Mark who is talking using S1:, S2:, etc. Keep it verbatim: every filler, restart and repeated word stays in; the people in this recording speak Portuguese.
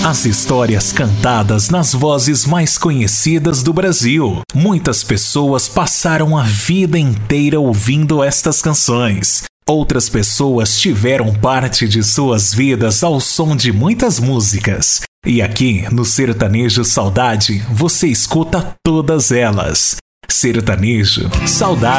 S1: As histórias cantadas nas vozes mais conhecidas do Brasil. Muitas pessoas passaram a vida inteira ouvindo estas canções. Outras pessoas tiveram parte de suas vidas ao som de muitas músicas. E aqui, no Sertanejo Saudade, você escuta todas elas. Sertanejo Saudade.